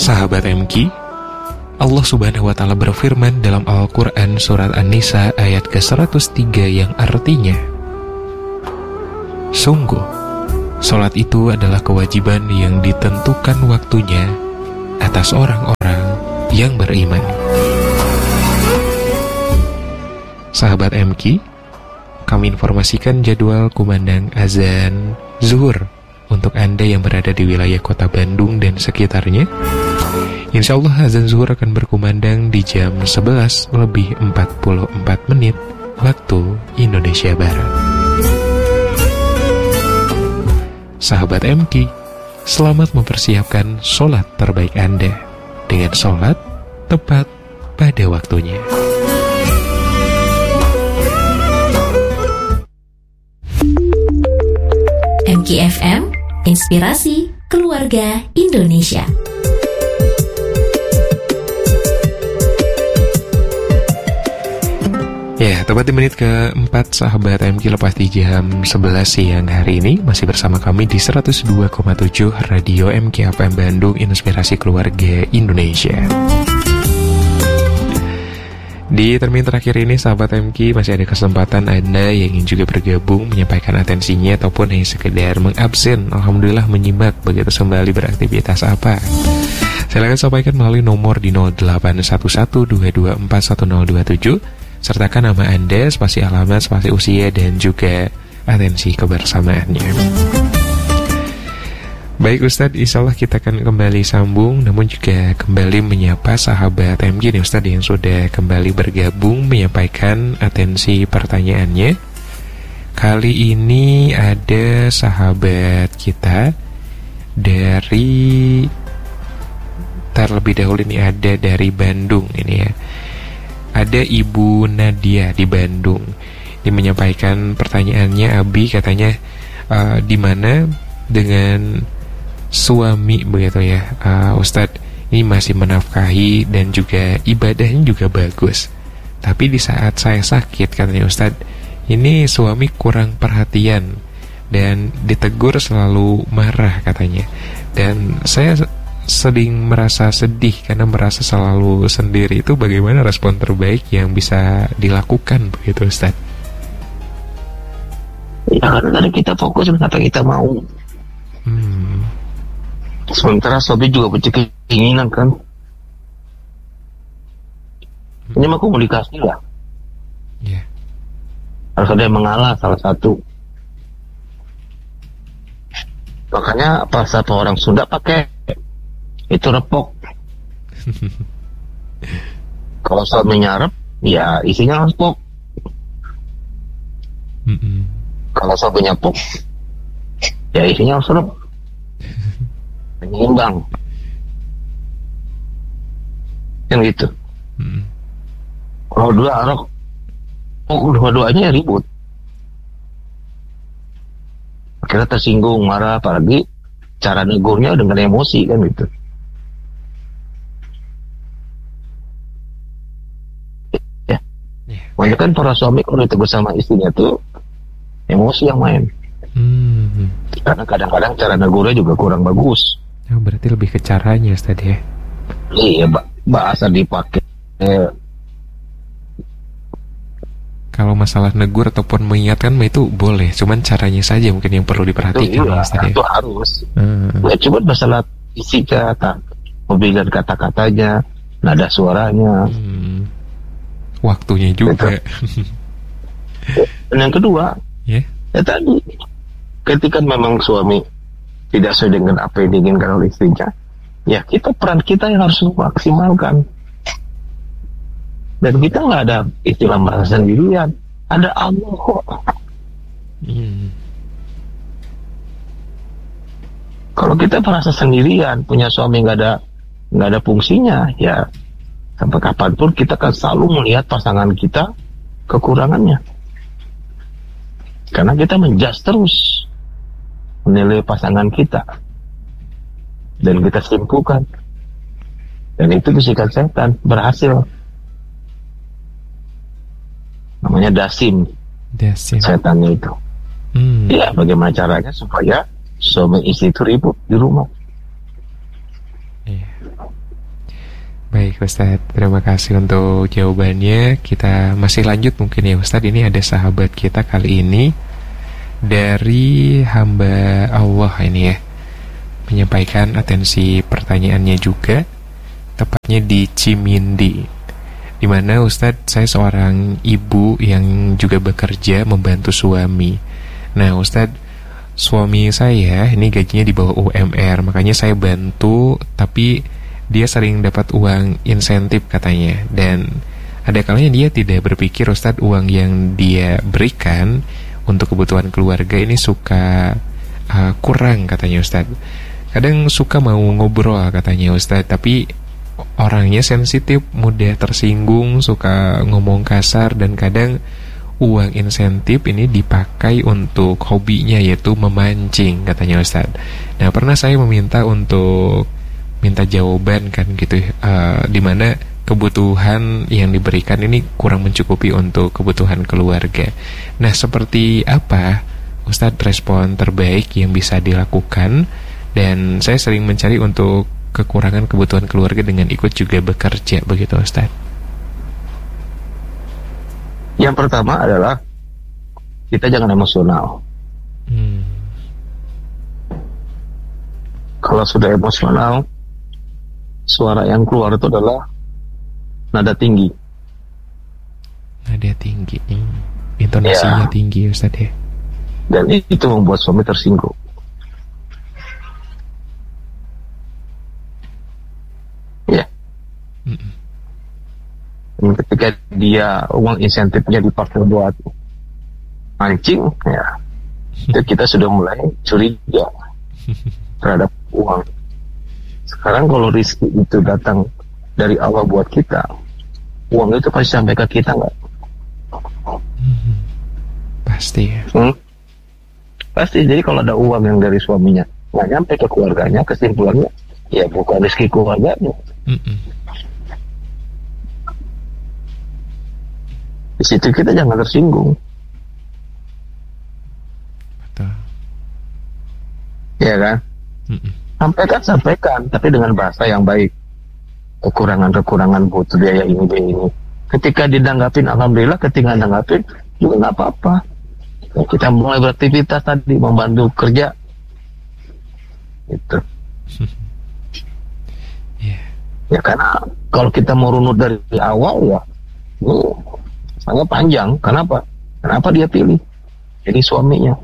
Sahabat MQ, Allah Subhanahu wa Ta'ala berfirman dalam Al-Quran Surat An-Nisa ayat ke-103 yang artinya, sungguh, sholat itu adalah kewajiban yang ditentukan waktunya atas orang-orang yang beriman. Sahabat MQ, kami informasikan jadwal kumandang azan zuhur untuk Anda yang berada di wilayah kota Bandung dan sekitarnya. Insya Allah azan zuhur akan berkumandang di jam 11 lebih 44 menit waktu Indonesia Barat. Sahabat MQ, selamat mempersiapkan sholat terbaik Anda dengan sholat tepat pada waktunya. MQ-FM, inspirasi keluarga Indonesia. Ya, tepat di menit ke-4 sahabat MQ lepas di jam 11 siang hari ini masih bersama kami di 102,7 Radio MQ-FM Bandung, inspirasi keluarga Indonesia. Di termin terakhir ini sahabat MQ masih ada kesempatan Anda yang ingin juga bergabung menyampaikan atensinya ataupun hanya sekedar mengabsen, alhamdulillah menyimak begitu kembali beraktivitas apa. Silakan sampaikan melalui nomor di 081122411027. Sertakan nama Anda, spasi alamat, spasi usia, dan juga atensi kebersamaannya. Baik Ustadz, insya Allah kita akan kembali sambung, namun juga kembali menyapa sahabat MQ nih Ustadz yang sudah kembali bergabung menyampaikan atensi pertanyaannya. Kali ini ada sahabat kita dari, terlebih dahulu ini ada dari Bandung ini ya. Ada Ibu Nadia di Bandung. Ini menyampaikan pertanyaannya, Abi katanya di mana dengan suami begitu ya, Ustadz, ini masih menafkahi dan juga ibadahnya juga bagus. Tapi di saat saya sakit katanya Ustadz, ini suami kurang perhatian dan ditegur selalu marah katanya. Dan saya sering merasa sedih karena merasa selalu sendiri. Itu bagaimana respon terbaik yang bisa dilakukan begitu Ustaz? Ya karena tadi kita fokus kenapa kita mau. Sementara suami juga punya keinginan kan. Ini mah komunikasi lah. Yeah. Harus ada yang mengalah salah satu. Makanya bahasa orang Sunda pakai itu repok. Kalau suaminya rep, ya isinya harus pok. Kalau suaminya pok, ya isinya harus rep. Menyeimbang. Kan gitu. Kalau dua-duanya ribut. Akhirnya tersinggung, marah, apalagi cara negurnya dengan emosi kan gitu. Makanya kan para suami kalau ditegur sama istrinya tuh emosi yang main. Karena kadang-kadang cara negurnya juga kurang bagus. Oh, berarti lebih ke caranya Ustaz ya? Iya, bahasa dipakai. Kalau masalah negur ataupun mengingatkan itu boleh, cuman caranya saja mungkin yang perlu diperhatikan. Itu harus. Ya, cuma masalah isi kata, pemilihan kata-katanya, nada suaranya. Waktunya juga. Dan yang kedua, ya tadi, ketika memang suami tidak sesuai dengan apa yang diinginkan oleh istrinya, ya peran kita yang harus maksimalkan. Dan kita nggak ada istilah merasa sendirian, ada Allah kok. Kalau kita merasa sendirian, punya suami nggak ada fungsinya, ya sampai kapanpun kita akan selalu melihat pasangan kita kekurangannya. Karena kita menjudge terus, menilai pasangan kita, dan kita simpulkan. Dan itu bisikan setan, berhasil. Namanya dasim. Setannya itu. Ya, bagaimana caranya supaya suami istri itu ribut di rumah. Baik Ustadz, terima kasih untuk jawabannya. Kita masih lanjut mungkin ya Ustadz. Ini ada sahabat kita kali ini dari hamba Allah ini ya, menyampaikan atensi pertanyaannya juga, tepatnya di Cimindi, di mana Ustadz, saya seorang ibu yang juga bekerja membantu suami. Nah Ustadz, suami saya ini gajinya di bawah UMR, makanya saya bantu, tapi dia sering dapat uang insentif katanya. Dan ada kalanya dia tidak berpikir Ustadz, uang yang dia berikan untuk kebutuhan keluarga ini suka kurang katanya Ustadz. Kadang suka mau ngobrol katanya Ustadz, tapi orangnya sensitif, mudah tersinggung, suka ngomong kasar. Dan kadang uang insentif ini dipakai untuk hobinya, yaitu memancing katanya Ustadz. Nah pernah saya minta jawaban kan gitu, dimana kebutuhan yang diberikan ini kurang mencukupi untuk kebutuhan keluarga. Nah seperti apa Ustadz respon terbaik yang bisa dilakukan? Dan saya sering mencari untuk kekurangan kebutuhan keluarga dengan ikut juga bekerja, begitu Ustadz. Yang pertama adalah kita jangan emosional. Kalau sudah emosional, suara yang keluar itu adalah nada tinggi. Nada tinggi, intonasinya tinggi Ustadz ya. Dan itu membuat suami tersinggung. Ya. Dan ketika dia uang insentifnya dipakai buat mancing, ya, itu kita sudah mulai curiga terhadap uang. Sekarang kalau rezeki itu datang dari Allah buat kita, uang itu pasti sampai ke kita nggak? Pasti ya. Pasti. Jadi kalau ada uang yang dari suaminya nggak nyampe ke keluarganya, kesimpulannya ya bukan rezeki keluarganya. Di situ kita jangan tersinggung. Betul. Ya kan? Sampaikan, tapi dengan bahasa yang baik. Kekurangan butuh biaya ini. Ketika didanggapin, alhamdulillah. Ketika didanggapin, juga nggak apa-apa. Ya, kita mulai beraktivitas tadi, membantu kerja. Itu. Ya karena kalau kita mau runut dari awal ya, sangat panjang. Kenapa? Kenapa dia pilih jadi suaminya?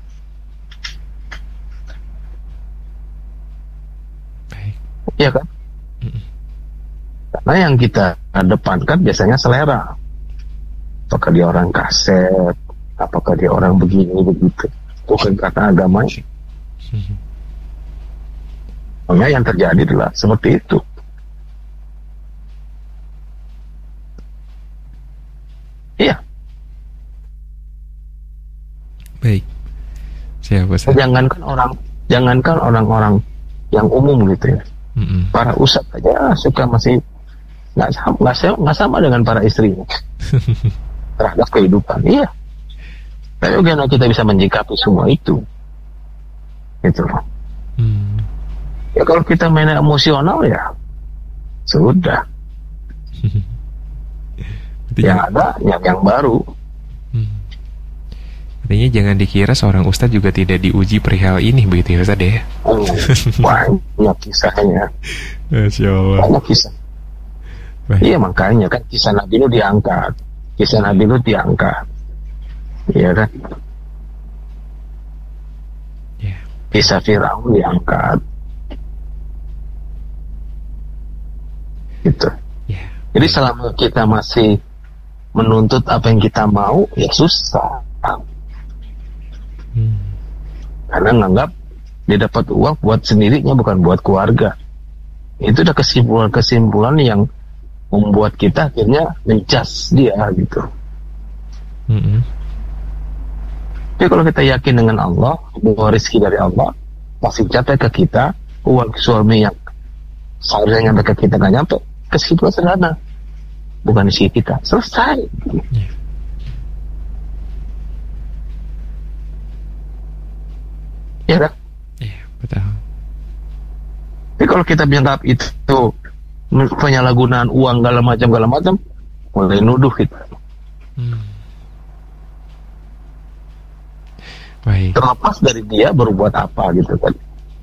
Iya kan? Karena yang kita depankan biasanya selera. Apakah dia orang kaset, apakah dia orang begini begitu, bukan karena agamanya. Makanya yang terjadi adalah seperti itu. Iya. Baik. Siapa Ustaz? Jangankan orang-orang yang umum gitu ya. Para ustadz aja suka masih nggak sama dengan para istrinya terhadap kehidupan. Iya. Tapi bagaimana kita bisa menyikapi semua itu? Gitu. Ya kalau kita main emosional ya sudah. Yang ada yang baru. Artinya jangan dikira seorang ustadz juga tidak diuji perihal ini, begitu ya Ustaz ya? Banyak kisahnya. Masya Allah. Banyak kisah. Iya makanya kan kisah Nabi itu diangkat. Iya kan? Yeah. Kisah Firaun diangkat. Gitu. Yeah. Jadi selama kita masih menuntut apa yang kita mau, ya susah. Karena nganggap dia dapat uang buat sendirinya, bukan buat keluarga. Itu udah kesimpulan yang membuat kita akhirnya menjas dia gitu. Tapi kalau kita yakin dengan Allah bahwa rezeki dari Allah pasti sampai ke kita, uang suami yang seharusnya nyampe ke kita nggak nyampe, kesimpulan sederhana, bukan rezeki kita, selesai. Ya kan? Iya, betul. Tapi kalau kita menganggap itu penyalahgunaan uang segala macam, mulai nuduh kita. Baik. Terlepas dari dia berbuat apa gitu kan.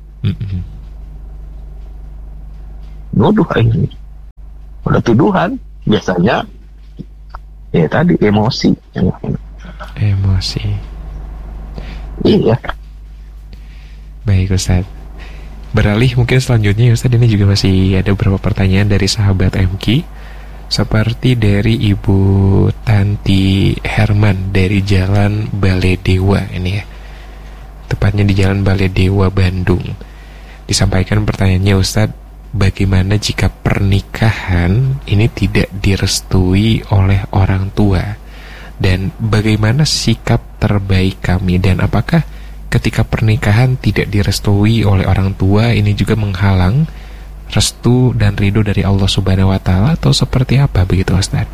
Nuduh akhirnya. Udah tuduhan, biasanya ya tadi emosi. Emosi. Iya. Baik Ustaz. Beralih mungkin selanjutnya Ustaz, ini juga masih ada beberapa pertanyaan dari sahabat MQ. Seperti dari Ibu Tanti Herman dari Jalan Baledewa ini ya. Tepatnya di Jalan Baledewa, Bandung. Disampaikan pertanyaannya, Ustadz, bagaimana jika pernikahan ini tidak direstui oleh orang tua? Dan bagaimana sikap terbaik kami? Dan apakah ketika pernikahan tidak direstui oleh orang tua ini juga menghalang restu dan ridho dari Allah Subhanahu wa Ta'ala, atau seperti apa begitu Ustaz?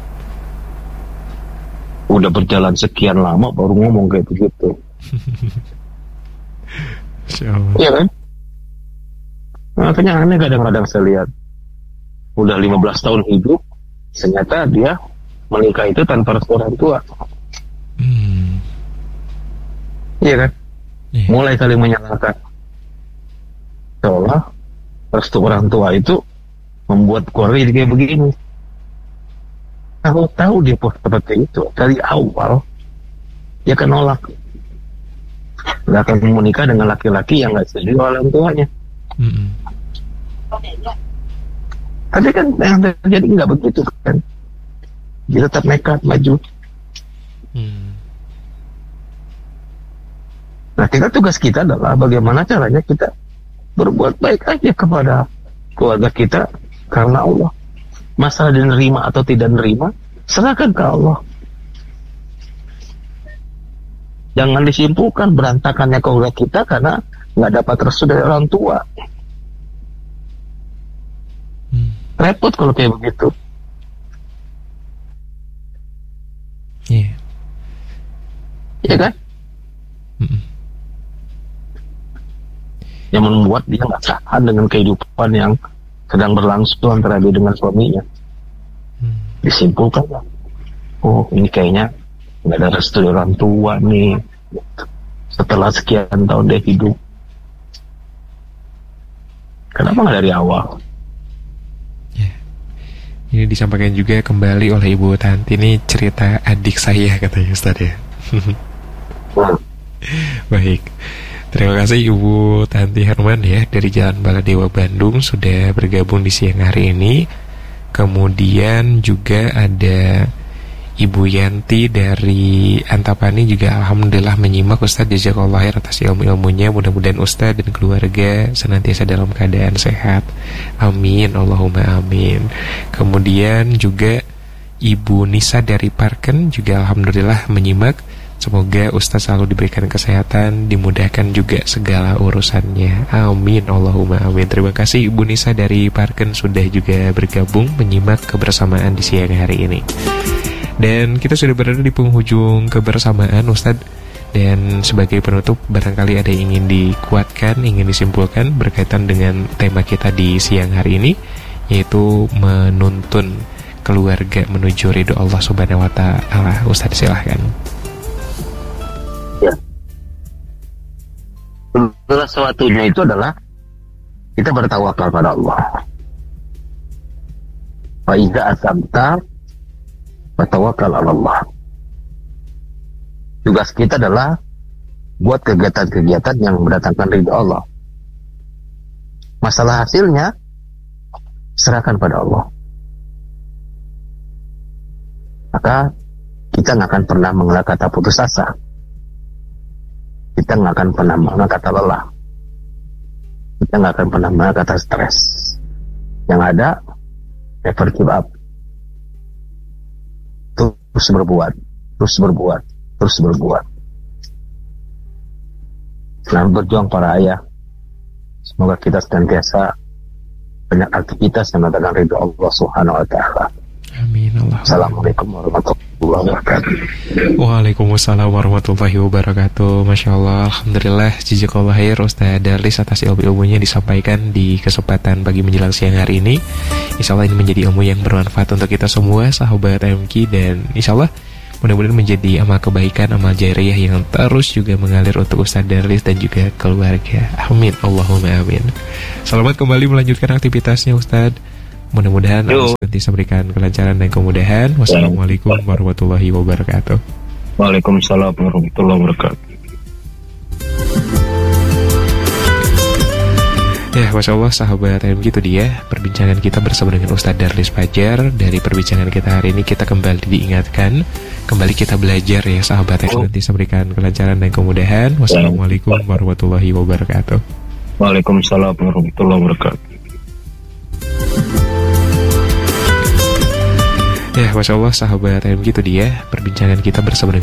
Udah berjalan sekian lama baru ngomong kayak begitu. Iya kan? Makanya aneh kadang-kadang saya lihat udah 15 tahun hidup, ternyata dia menikah itu tanpa restu orang tua. Iya kan? Yeah. Mulai saling menyalahkan, seolah restu orang tua itu membuat keluarga jadi kayak begini. Kalau tahu dia seperti itu dari awal, dia akan nolak. Dia akan menikah dengan laki-laki yang nggak setuju orang tuanya. Tapi kan yang terjadi nggak begitu kan. Dia tetap nekat maju. Nah, tugas kita adalah bagaimana caranya kita berbuat baik aja kepada keluarga kita karena Allah. Masalah dia nerima atau tidak nerima, serahkan ke Allah. Jangan disimpulkan berantakannya keluarga kita karena nggak dapat restu dari orang tua. Repot kalau kayak begitu. Iya. Iya kan? Yang membuat dia nggak tahan dengan kehidupan yang sedang berlangsung antara dia dengan suaminya. Disimpulkan lah, oh ini kayaknya nggak ada restu dari orang tua nih setelah sekian tahun dia hidup. Kenapa nggak dari awal? Ya. Ini disampaikan juga kembali oleh Ibu Tanti, ini cerita adik saya katanya Ustaz ya. Baik. Terima kasih Ibu Tanti Herman ya dari Jalan Baladewa Bandung sudah bergabung di siang hari ini. Kemudian juga ada Ibu Yanti dari Antapani juga alhamdulillah menyimak Ustaz, jazakallahu khair atas ilmu-ilmunya. Mudah-mudahan Ustaz dan keluarga senantiasa dalam keadaan sehat. Amin, Allahumma amin. Kemudian juga Ibu Nisa dari Parken juga alhamdulillah menyimak. Semoga Ustaz selalu diberikan kesehatan, dimudahkan juga segala urusannya. Amin, Allahumma amin. Terima kasih Ibu Nisa dari Parken sudah juga bergabung menyimak kebersamaan di siang hari ini. Dan kita sudah berada di penghujung kebersamaan Ustaz. Dan sebagai penutup, barangkali ada yang ingin dikuatkan, ingin disimpulkan berkaitan dengan tema kita di siang hari ini, yaitu menuntun keluarga menuju ridho Allah Subhanahu wa Ta'ala. Ustaz silahkan. Salah satunya itu adalah kita bertawakal pada Allah. Fa iza azamta bertawakal ala Allah. Tugas kita adalah buat kegiatan-kegiatan yang mendatangkan ridha Allah. Masalah hasilnya serahkan pada Allah. Maka kita nggak akan pernah mengenal kata putus asa. Kita nggak akan pernah mengenal kata lelah. Kita nggak akan pernah mengenal kata stres. Yang ada, never give up. Terus berbuat, terus berbuat, terus berbuat. Selamat berjuang para ayah. Semoga kita senantiasa banyak aktivitas yang mendatangkan ridho Allah Subhanahu wa Ta'ala. Amin. Assalamualaikum warahmatullahi wabarakatuh. Waalaikumsalam warahmatullahi wabarakatuh. Masya Allah, alhamdulillah, jazakallahu khair Ustaz Darlis atas ilmu-ilmunya disampaikan di kesempatan pagi menjelang siang hari ini. Insya Allah ini menjadi ilmu yang bermanfaat untuk kita semua, sahabat MQ. Dan insya Allah mudah-mudahan menjadi amal kebaikan, amal jariah yang terus juga mengalir untuk Ustadz Darlis dan juga keluarga. Amin, Allahumma amin. Selamat kembali melanjutkan aktivitasnya Ustadz. Mudah-mudahan Allah nanti memberikan kelancaran dan kemudahan. Wassalamualaikum warahmatullahi wabarakatuh. Waalaikumsalam warahmatullahi wabarakatuh. Ya, Masya Allah sahabat MQ, itu dia perbincangan kita bersama dengan Ustadz Darlis Fajar. Dari perbincangan kita hari ini kita kembali diingatkan, kembali kita belajar ya sahabat MQ. Nanti memberikan kelancaran dan kemudahan. Wassalamualaikum warahmatullahi wabarakatuh. Waalaikumsalam warahmatullahi wabarakatuh. Ya, Masya Allah sahabat MQ, itu dia perbincangan kita bersama dengan